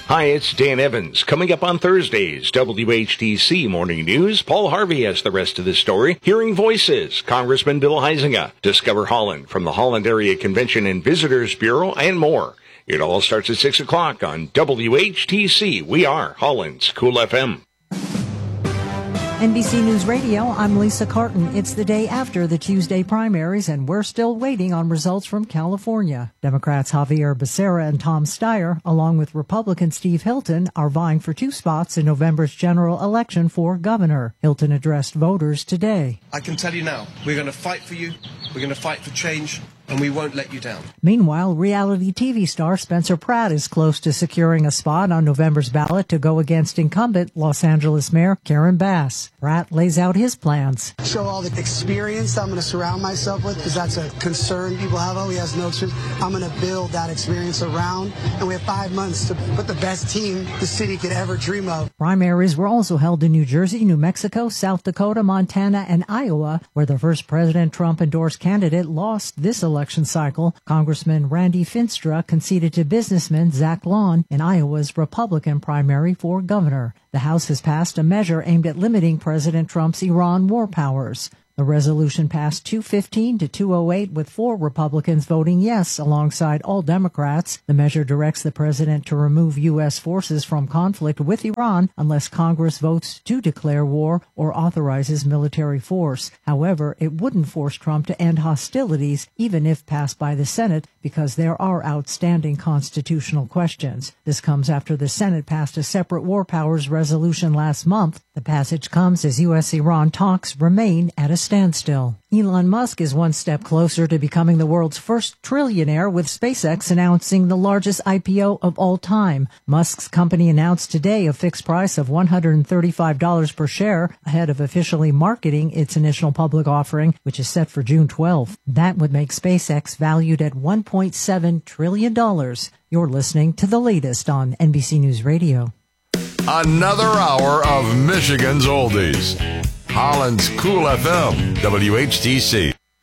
Hi, it's Dan Evans. Coming up on Thursday's WHTC Morning News, Paul Harvey has the rest of the story. Hearing Voices, Congressman Bill Huizenga. Discover Holland from the Holland Area Convention and Visitors Bureau, and more. It all starts at 6 o'clock on WHTC. We are Holland's Cool FM. NBC News Radio, I'm Lisa Carton. It's the day after the Tuesday primaries, and we're still waiting on results from California. Democrats Javier Becerra and Tom Steyer, along with Republican Steve Hilton, are vying for 2 spots in November's general election for governor. Hilton addressed voters today. I can tell you now, we're going to fight for you, we're going to fight for change, and we won't let you down. Meanwhile, reality TV star Spencer Pratt is close to securing a spot on November's ballot to go against incumbent Los Angeles Mayor Karen Bass. Pratt lays out his plans. Show all the experience that I'm going to surround myself with, because that's a concern people have. Oh, he has no experience. I'm going to build that experience around, and we have 5 months to put the best team the city could ever dream of. Primaries were also held in New Jersey, New Mexico, South Dakota, Montana, and Iowa, where the first President Trump-endorsed candidate lost this election cycle. Congressman Randy Finstra conceded to businessman Zach Lawn in Iowa's Republican primary for governor. The House has passed a measure aimed at limiting President Trump's Iran war powers. The resolution passed 215 to 208, with 4 Republicans voting yes alongside all Democrats. The measure directs the president to remove U.S. forces from conflict with Iran unless Congress votes to declare war or authorizes military force. However, it wouldn't force Trump to end hostilities, even if passed by the Senate, because there are outstanding constitutional questions. This comes after the Senate passed a separate war powers resolution last month. The passage comes as U.S.-Iran talks remain at a standstill. Elon Musk is one step closer to becoming the world's first trillionaire, with SpaceX announcing the largest IPO of all time. Musk's company announced today a fixed price of $135 per share, ahead of officially marketing its initial public offering, which is set for June 12th. That would make SpaceX valued at $1.7 trillion. You're listening to the latest on NBC News Radio. Another hour of Michigan's Oldies. Holland's Cool FM, WHTC.